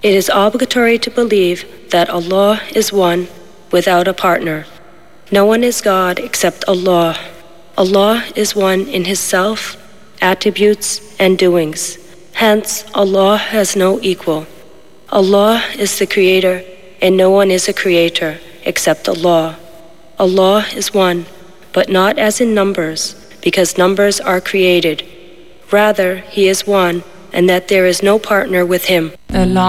It is obligatory to believe that Allah is one without a partner. No one is God except Allah. Allah is one in His self, attributes, and doings. Hence, Allah has no equal. Allah is the creator, and no one is a creator except Allah. Allah is one, but not as in numbers, because numbers are created. Rather, He is one, and that there is no partner with Him.